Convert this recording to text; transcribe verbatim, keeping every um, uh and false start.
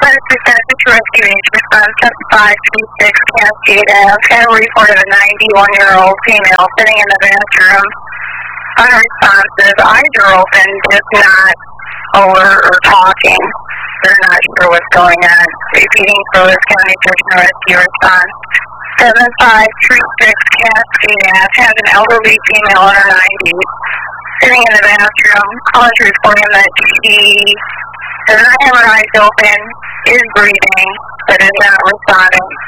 Dispatch to Rescue Age Response seven five two six Cascade Ave had a report of a ninety-one-year-old female sitting in the bathroom unresponsive, eyes are open, just not alert or talking. They're not sure what's going on. Repeating for this County Search and Rescue Response. seven five three six Cascade Ave has an elderly female in her nineties sitting in the bathroom. Callers reporting that she does not have her eyes open, is breathing, but is not responding.